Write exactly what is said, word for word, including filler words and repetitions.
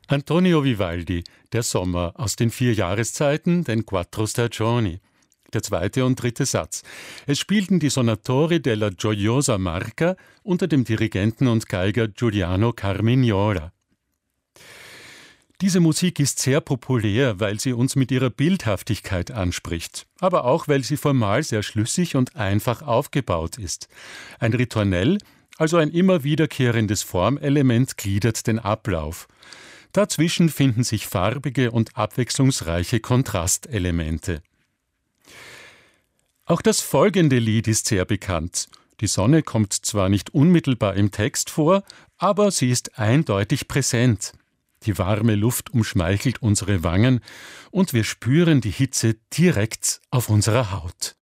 Antonio Vivaldi, der Sommer aus den vier Jahreszeiten, den Quattro Stagioni. Der zweite und dritte Satz. Es spielten die Sonatori della Gioiosa Marca unter dem Dirigenten und Geiger Giuliano Carmignola. Diese Musik ist sehr populär, weil sie uns mit ihrer Bildhaftigkeit anspricht, aber auch, weil sie formal sehr schlüssig und einfach aufgebaut ist. Ein Ritornell, also ein immer wiederkehrendes Formelement, gliedert den Ablauf. Dazwischen finden sich farbige und abwechslungsreiche Kontrastelemente. Auch das folgende Lied ist sehr bekannt. Die Sonne kommt zwar nicht unmittelbar im Text vor, aber sie ist eindeutig präsent. Die warme Luft umschmeichelt unsere Wangen und wir spüren die Hitze direkt auf unserer Haut.